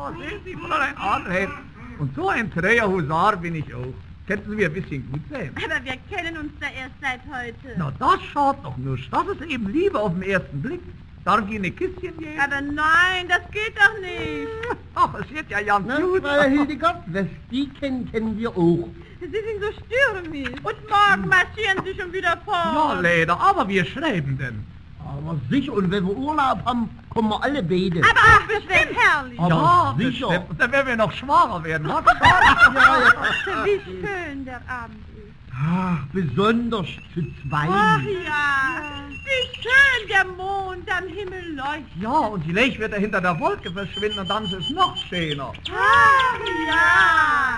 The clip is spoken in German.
Ja, sehen Sie, Fräulein Adelheid. Und so ein träger Husar bin ich auch. Könnten Sie mir ein bisschen gut sein? Aber wir kennen uns da erst seit heute. Na, das schaut doch nur. Das ist eben Liebe auf den ersten Blick. Darf ich Ihnen ein Küsschen geben? Aber nein, das geht doch nicht. Ach, es wird ja ganz Na, gut. Frau Hildegard, was die kennen wir auch. Sie sind so stürmisch. Und morgen marschieren Sie schon wieder fort. Ja, leider, aber wir schreiben denn. Aber sicher, und wenn wir Urlaub haben, kommen wir alle beide. Aber auch bestimmt herrlich. Aber ja, sicher. bestimmt. Und dann werden wir noch schwanger werden. Was? Wie schön der Abend ist. Ach, besonders zu zweit. Ach ja, wie schön der Mond am Himmel leuchtet. Ja, und die Lech wird da hinter der Wolke verschwinden und dann ist es noch schöner. Ach ja.